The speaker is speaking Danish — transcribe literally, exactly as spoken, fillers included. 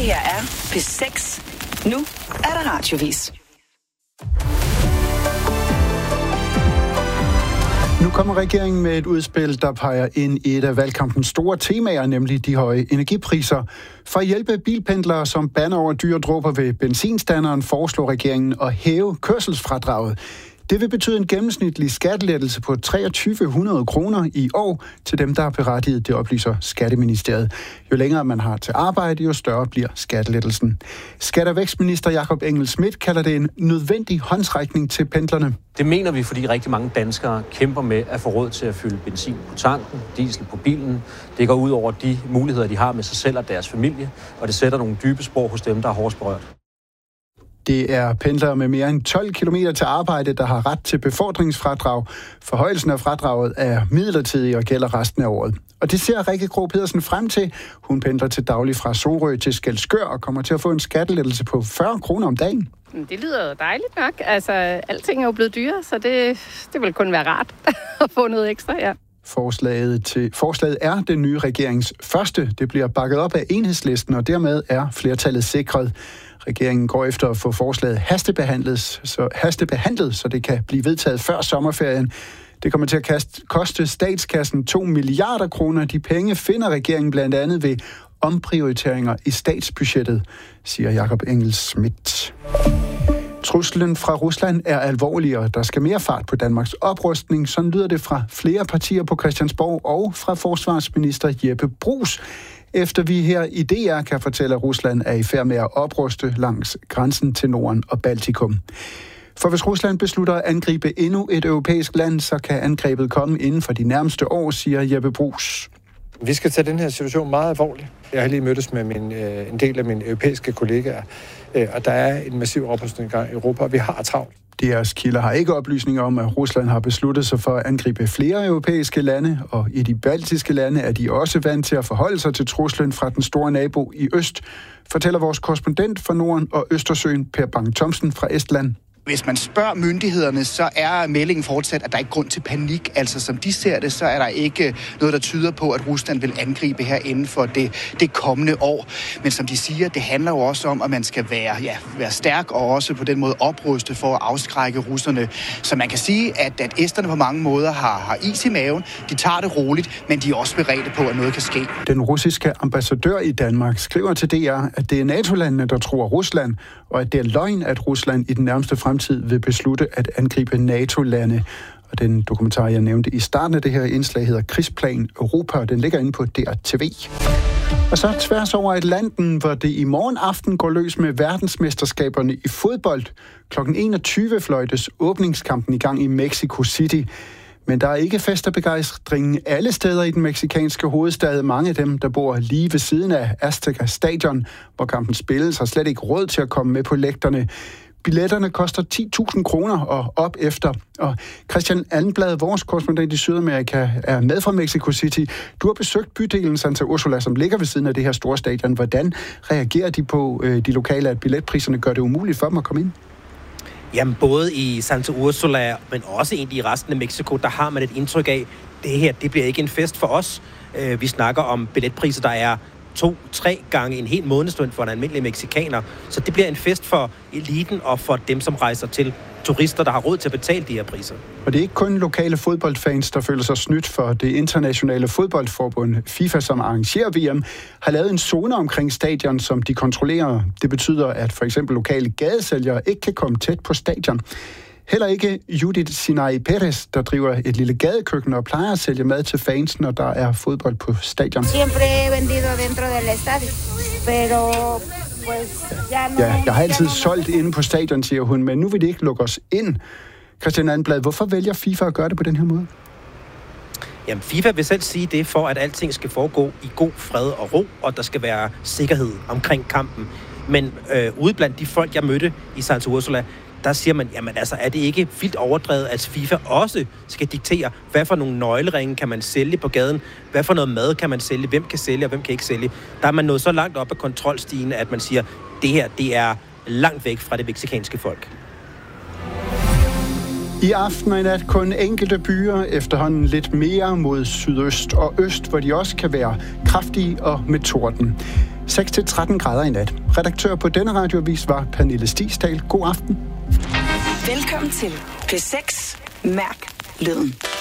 her er P seks. Nu er der radiovis. Nu kommer regeringen med et udspil, der peger ind i et af valgkampens store temaer, nemlig de høje energipriser. For at hjælpe bilpendlere, som bander over dyre dråber ved benzinstanderen, foreslår regeringen at hæve kørselsfradraget. Det vil betyde en gennemsnitlig skattelettelse på to tusind tre hundrede kroner i år til dem, der er berettiget, det oplyser Skatteministeriet. Jo længere man har til arbejde, jo større bliver skattelettelsen. Skatte- og vækstminister Jakob Engel-Schmidt kalder det en nødvendig håndsrækning til pendlerne. Det mener vi, fordi rigtig mange danskere kæmper med at få råd til at fylde benzin på tanken, diesel på bilen. Det går ud over de muligheder, de har med sig selv og deres familie, og det sætter nogle dybe spor hos dem, der er hårdest berørt. Det er pendlere med mere end tolv kilometer til arbejde, der har ret til befordringsfradrag. Forhøjelsen af fradraget er midlertidig og gælder resten af året. Og det ser Rikke Krogh Pedersen frem til. Hun pendler til daglig fra Sorø til Skælskør og kommer til at få en skattelettelse på fyrre kroner om dagen. Det lyder dejligt nok. Altså, alting er jo blevet dyrere, så det, det vil kun være rart at få noget ekstra, ja. Forslaget, til, forslaget er den nye regerings første. Det bliver bakket op af Enhedslisten, og dermed er flertallet sikret. Regeringen går efter at få forslaget hastebehandlet, så, hastebehandlet, så det kan blive vedtaget før sommerferien. Det kommer til at kaste, koste statskassen to milliarder kroner. De penge finder regeringen blandt andet ved omprioriteringer i statsbudgettet, siger Jakob Engel-Schmidt. Truslen fra Rusland er alvorlig, og der skal mere fart på Danmarks oprustning. Sådan lyder det fra flere partier på Christiansborg og fra forsvarsminister Jeppe Bruus. Efter vi her i D R kan fortælle, at Rusland er i færd med at opruste langs grænsen til Norden og Baltikum. For hvis Rusland beslutter at angribe endnu et europæisk land, så kan angrebet komme inden for de nærmeste år, siger Jeppe Bruus. Vi skal tage den her situation meget alvorligt. Jeg har lige mødtes med min, øh, en del af mine europæiske kollegaer, øh, og der er en massiv oprustning i gang i Europa, og vi har travlt. D R's kilder har ikke oplysninger om, at Rusland har besluttet sig for at angribe flere europæiske lande, og i de baltiske lande er de også vant til at forholde sig til truslen fra den store nabo i øst, fortæller vores korrespondent fra Norden og Østersøen, Per Bang-Thomsen fra Estland. Hvis man spørger myndighederne, så er meldingen fortsat, at der ikke er grund til panik. Altså som de ser det, så er der ikke noget, der tyder på, at Rusland vil angribe her inden for det, det kommende år. Men som de siger, det handler jo også om, at man skal være, ja, være stærk og også på den måde opruste for at afskrække russerne. Så man kan sige, at, at esterne på mange måder har, har is i maven. De tager det roligt, men de er også beredte på, at noget kan ske. Den russiske ambassadør i Danmark skriver til D R, at det er NATO-landene, der tror Rusland, og at det er løgn, at Rusland i den nærmeste fremtid vil beslutte at angribe NATO-lande. Og den dokumentar, jeg nævnte i starten af det her indslag, hedder Krigsplan Europa, og den ligger inde på D R T V. Og så tværs over Atlanten, hvor det i morgen aften går løs med verdensmesterskaberne i fodbold. klokken enogtyve fløjtes åbningskampen i gang i Mexico City. Men der er ikke fest og begejstring alle steder i den mexikanske hovedstad. Mange af dem, der bor lige ved siden af Azteca Stadion, hvor kampen spilles, har slet ikke råd til at komme med på lægterne. Billetterne koster ti tusind kroner og op efter. Og Christian Allenblad, vores korrespondent i Sydamerika, er med fra Mexico City. Du har besøgt bydelen Santa Ursula, som ligger ved siden af det her store stadion. Hvordan reagerer de på de lokale, at billetpriserne gør det umuligt for dem at komme ind? Jamen, både i Santa Ursula, men også egentlig i resten af Mexico, der har man et indtryk af, det her, det bliver ikke en fest for os. Vi snakker om billetpriser, der er to, tre gange en hel månedsløn for en almindelig mexikaner. Så det bliver en fest for eliten og for dem, som rejser til turister, der har råd til at betale de her priser. Og det er ikke kun lokale fodboldfans, der føler sig snydt, for det internationale fodboldforbund FIFA, som arrangerer V M, har lavet en zone omkring stadion, som de kontrollerer. Det betyder, at for eksempel lokale gadesælgere ikke kan komme tæt på stadion. Heller ikke Judith Sinai Perez, der driver et lille gadekøkken og plejer at sælge mad til fans, når der er fodbold på stadion. Ja, jeg har altid solgt inde på stadion, siger hun, men nu vil de ikke lukke os ind. Christian Allenblad, hvorfor vælger FIFA at gøre det på den her måde? Jamen, FIFA vil selv sige det for, at alting skal foregå i god fred og ro, og der skal være sikkerhed omkring kampen. Men øh, ude blandt de folk, jeg mødte i Santa Ursula, der siger man, jamen altså, er det ikke vildt overdrevet, at FIFA også skal diktere, hvad for nogle nøgleringe kan man sælge på gaden, hvad for noget mad kan man sælge, hvem kan sælge og hvem kan ikke sælge. Der er man nået så langt op af kontrolstigen, at man siger, det her, det er langt væk fra det mexikanske folk. I aften og i nat kun enkelte byer, efterhånden lidt mere mod sydøst og øst, hvor de også kan være kraftige og med torden. seks til tretten grader i nat. Redaktør på denne radioavis var Pernille Stigsdal. God aften. Velkommen til P seks. Mærk lyden.